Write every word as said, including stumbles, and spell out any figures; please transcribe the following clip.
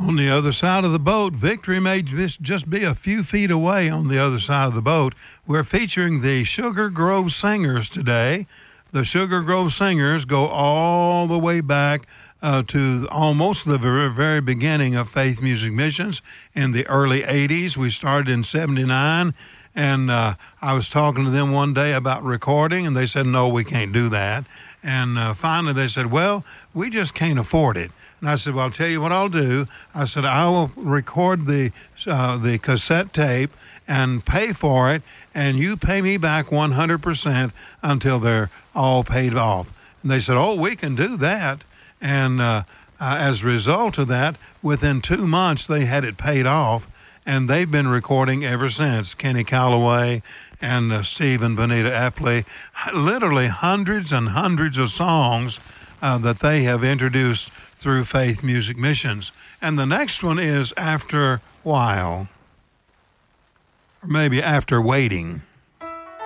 On the other side of the boat, victory may just just be a few feet away on the other side of the boat. We're featuring the Sugar Grove Singers today. The Sugar Grove Singers go all the way back uh, to almost the very, very beginning of Faith Music Missions in the early eighties. We started in seventy-nine, and uh, I was talking to them one day about recording, and they said, no, we can't do that. And uh, finally they said, well, we just can't afford it. And I said, well, I'll tell you what I'll do. I said, I will record the uh, the cassette tape and pay for it, and you pay me back one hundred percent until they're all paid off. And they said, oh, we can do that. And uh, uh, as a result of that, within two months, they had it paid off, and they've been recording ever since. Kenny Calloway and uh, Steve and Bonita Epley, literally hundreds and hundreds of songs uh, that they have introduced through Faith Music Missions. And the next one is After While, or maybe After Waiting.